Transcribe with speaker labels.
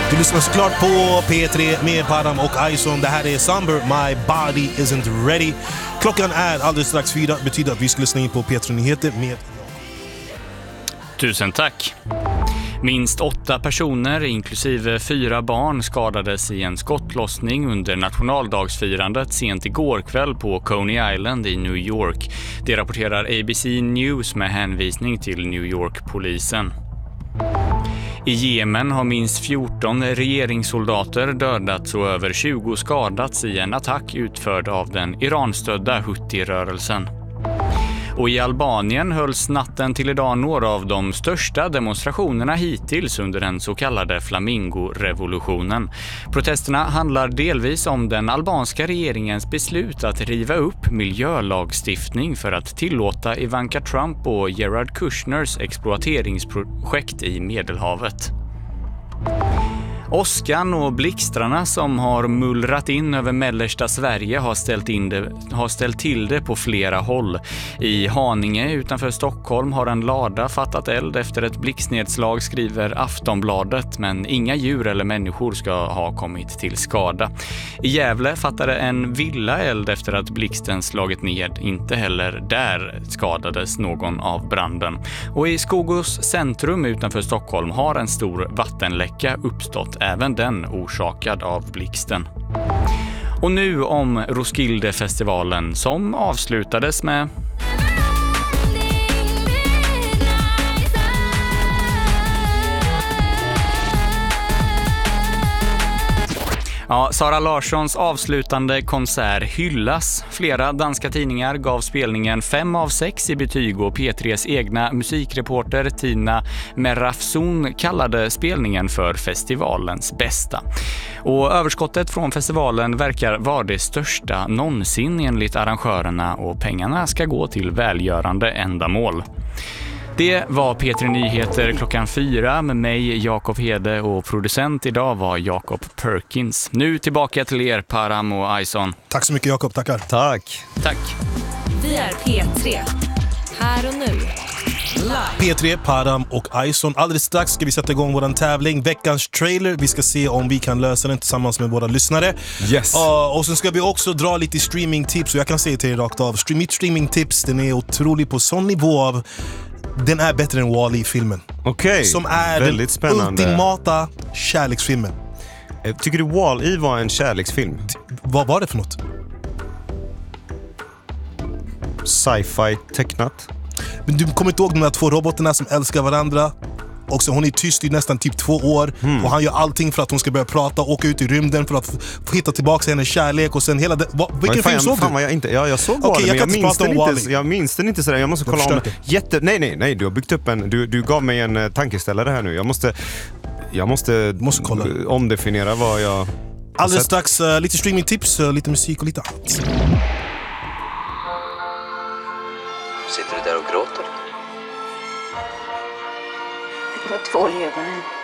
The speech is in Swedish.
Speaker 1: Du lyssnar såklart på P3 med Padam och Ison. Det här är Somber, My Body Isn't Ready. Klockan är alldeles strax 4. Det betyder att vi ska lyssna in på P3-nyheter med...
Speaker 2: Tusen tack. Minst 8 personer, inklusive 4 barn, skadades i en skottlossning under nationaldagsfirandet sent igår kväll på Coney Island i New York. Det rapporterar ABC News med hänvisning till New York-polisen. I Jemen har minst 14 regeringssoldater dödats och över 20 skadats i en attack utförd av den Iranstödda Houthi-rörelsen. Och i Albanien hölls natten till idag några av de största demonstrationerna hittills under den så kallade Flamingo-revolutionen. Protesterna handlar delvis om den albanska regeringens beslut att riva upp miljölagstiftning för att tillåta Ivanka Trump och Jared Kushners exploateringsprojekt i Medelhavet. Åskan och blixtrarna som har mullrat in över mellersta Sverige har ställt till det på flera håll. I Haninge utanför Stockholm har en lada fattat eld efter ett blixtnedslag, skriver Aftonbladet, men inga djur eller människor ska ha kommit till skada. I Gävle fattade en villa eld efter att blixten slagit ned. Inte heller där skadades någon av branden. Och i Skogås centrum utanför Stockholm har en stor vattenläcka uppstått, även den orsakad av blixten. Och nu om Roskilde-festivalen som avslutades med... Ja, Sara Larssons avslutande konsert hyllas. Flera danska tidningar gav spelningen 5 av 6 i betyg och P3s egna musikreporter Tina Merafson kallade spelningen för festivalens bästa. Och överskottet från festivalen verkar vara det största någonsin enligt arrangörerna och pengarna ska gå till välgörande ändamål. Det var P3 Nyheter klockan 4 med mig, Jakob Hede, och producent idag var Jakob Perkins. Nu tillbaka till er, Param och Ison.
Speaker 1: Tack så mycket, Jakob. Tackar.
Speaker 3: Tack.
Speaker 4: Vi är P3. Här och nu.
Speaker 1: P3, Padam och Ison. Alldeles strax ska vi sätta igång våran tävling, veckans trailer. Vi ska se om vi kan lösa den tillsammans med våra lyssnare.
Speaker 3: Yes.
Speaker 1: Och sen ska vi också dra lite streamingtips. Och jag kan säga till er rakt av, mitt streamingtips, den är otrolig på sån nivå av... Den är bättre än Wall-E-filmen.
Speaker 3: Okej,
Speaker 1: som är
Speaker 3: väldigt spännande.
Speaker 1: Den ultimata kärleksfilmen.
Speaker 3: Tycker du Wall-E var en kärleksfilm?
Speaker 1: Vad var det för något?
Speaker 3: Sci-fi tecknat.
Speaker 1: Men du kommer inte ihåg de där 2 robotarna som älskar varandra? Och så hon är tyst i nästan typ 2 år. Och han gör allting för att hon ska börja prata, åka ut i rymden för att få hitta tillbaka hennes kärlek. Och sen hela vilken film såg du?
Speaker 3: Jag såg Wall-E, men jag minns den inte sådär. Jag måste kolla om Nej, du har byggt upp du gav mig en tankeställare här nu. Jag måste kolla. Omdefiniera vad jag...
Speaker 1: Alldeles strax lite streamingtips, lite musik och lite allt.
Speaker 5: Sitter du där och gråter?
Speaker 6: Det var 2 levande.